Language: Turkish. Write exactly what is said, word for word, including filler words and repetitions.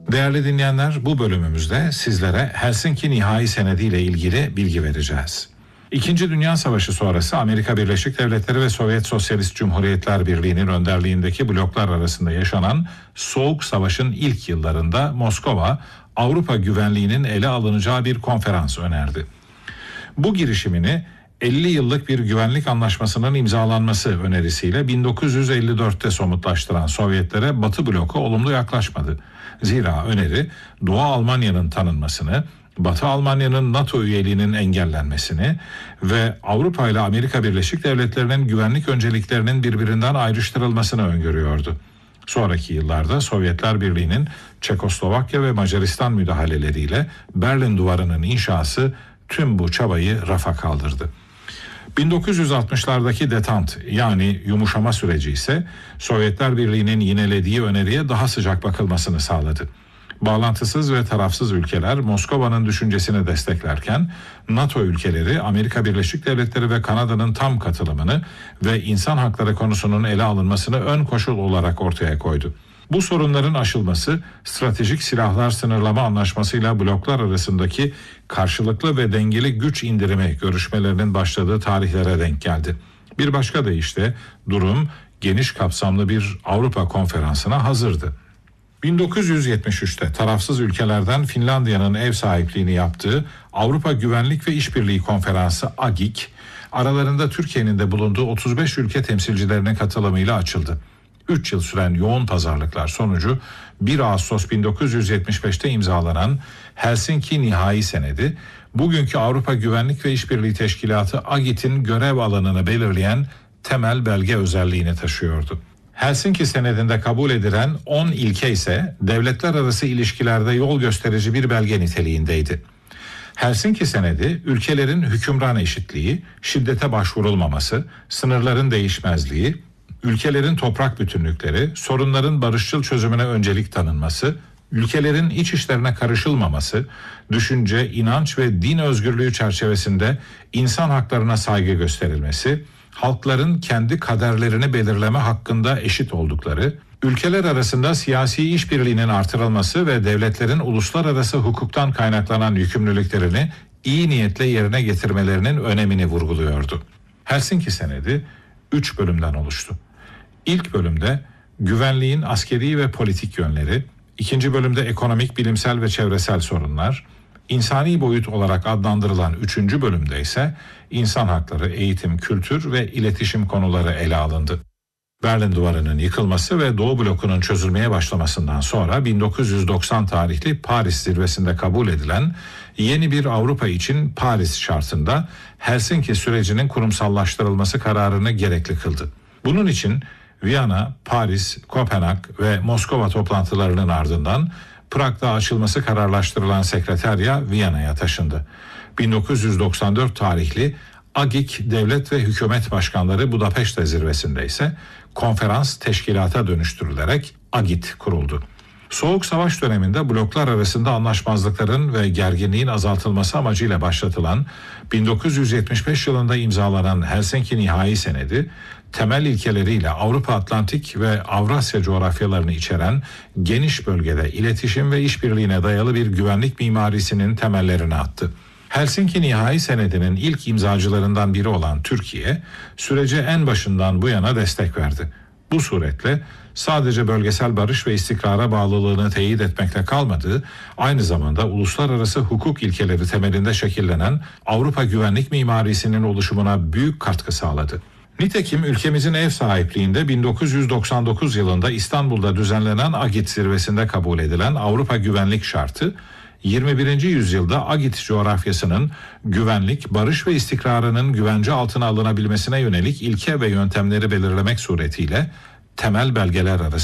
Değerli dinleyenler, bu bölümümüzde sizlere Helsinki Nihai Senedi ile ilgili bilgi vereceğiz. İkinci Dünya Savaşı sonrası Amerika Birleşik Devletleri ve Sovyet Sosyalist Cumhuriyetler Birliği'nin önderliğindeki bloklar arasında yaşanan Soğuk Savaş'ın ilk yıllarında Moskova, Avrupa güvenliğinin ele alınacağı bir konferans önerdi. Bu girişimini elli yıllık bir güvenlik anlaşmasının imzalanması önerisiyle bin dokuz yüz elli dörtte somutlaştıran Sovyetlere Batı bloku olumlu yaklaşmadı. Zira öneri Doğu Almanya'nın tanınmasını, Batı Almanya'nın NATO üyeliğinin engellenmesini ve Avrupa ile Amerika Birleşik Devletleri'nin güvenlik önceliklerinin birbirinden ayrıştırılmasını öngörüyordu. Sonraki yıllarda Sovyetler Birliği'nin Çekoslovakya ve Macaristan müdahaleleriyle Berlin Duvarı'nın inşası tüm bu çabayı rafa kaldırdı. bin dokuz yüz altmışlardaki detant yani yumuşama süreci ise Sovyetler Birliği'nin yinelediği öneriye daha sıcak bakılmasını sağladı. Bağlantısız ve tarafsız ülkeler Moskova'nın düşüncesini desteklerken NATO ülkeleri Amerika Birleşik Devletleri ve Kanada'nın tam katılımını ve insan hakları konusunun ele alınmasını ön koşul olarak ortaya koydu. Bu sorunların aşılması stratejik silahlar sınırlama anlaşmasıyla bloklar arasındaki karşılıklı ve dengeli güç indirimi görüşmelerinin başladığı tarihlere denk geldi. Bir başka deyişle durum geniş kapsamlı bir Avrupa konferansına hazırdı. bin dokuz yüz yetmiş üçte tarafsız ülkelerden Finlandiya'nın ev sahipliğini yaptığı Avrupa Güvenlik ve İşbirliği Konferansı A G İ K, aralarında Türkiye'nin de bulunduğu otuz beş ülke temsilcilerine katılımıyla açıldı. üç yıl süren yoğun pazarlıklar sonucu bir Ağustos bin dokuz yüz yetmiş beşte imzalanan Helsinki Nihai Senedi, bugünkü Avrupa Güvenlik ve İşbirliği Teşkilatı A G İ T'in görev alanını belirleyen temel belge özelliğini taşıyordu. Helsinki Senedi'nde kabul edilen on ilke ise devletler arası ilişkilerde yol gösterici bir belge niteliğindeydi. Helsinki Senedi, ülkelerin hükümran eşitliği, şiddete başvurulmaması, sınırların değişmezliği, ülkelerin toprak bütünlükleri, sorunların barışçıl çözümüne öncelik tanınması, ülkelerin iç işlerine karışılmaması, düşünce, inanç ve din özgürlüğü çerçevesinde insan haklarına saygı gösterilmesi, halkların kendi kaderlerini belirleme hakkında eşit oldukları, ülkeler arasında siyasi işbirliğinin artırılması ve devletlerin uluslararası hukuktan kaynaklanan yükümlülüklerini iyi niyetle yerine getirmelerinin önemini vurguluyordu. Helsinki Senedi üç bölümden oluştu. İlk bölümde güvenliğin askeri ve politik yönleri, ikinci bölümde ekonomik, bilimsel ve çevresel sorunlar, insani boyut olarak adlandırılan üçüncü bölümde ise insan hakları, eğitim, kültür ve iletişim konuları ele alındı. Berlin Duvarı'nın yıkılması ve Doğu blokunun çözülmeye başlamasından sonra bin dokuz yüz doksan tarihli Paris zirvesinde kabul edilen yeni bir Avrupa için Paris şartında Helsinki sürecinin kurumsallaştırılması kararını gerekli kıldı. Bunun için Viyana, Paris, Kopenhag ve Moskova toplantılarının ardından Prag'da açılması kararlaştırılan sekreterya Viyana'ya taşındı. bin dokuz yüz doksan dört tarihli A G İ K Devlet ve Hükümet Başkanları Budapeşte zirvesinde ise konferans teşkilata dönüştürülerek A G İ T kuruldu. Soğuk Savaş döneminde bloklar arasında anlaşmazlıkların ve gerginliğin azaltılması amacıyla başlatılan bin dokuz yüz yetmiş beş yılında imzalanan Helsinki Nihai Senedi, temel ilkeleriyle Avrupa Atlantik ve Avrasya coğrafyalarını içeren geniş bölgede iletişim ve işbirliğine dayalı bir güvenlik mimarisinin temellerini attı. Helsinki Nihai Senedi'nin ilk imzacılarından biri olan Türkiye, sürece en başından bu yana destek verdi. Bu suretle sadece bölgesel barış ve istikrara bağlılığını teyit etmekle kalmadı, aynı zamanda uluslararası hukuk ilkeleri temelinde şekillenen Avrupa güvenlik mimarisinin oluşumuna büyük katkı sağladı. Nitekim ülkemizin ev sahipliğinde bin dokuz yüz doksan dokuz yılında İstanbul'da düzenlenen A G İ T zirvesinde kabul edilen Avrupa Güvenlik Şartı, yirmi birinci yüzyılda A G İ T coğrafyasının güvenlik, barış ve istikrarının güvence altına alınabilmesine yönelik ilke ve yöntemleri belirlemek suretiyle temel belgeler arasında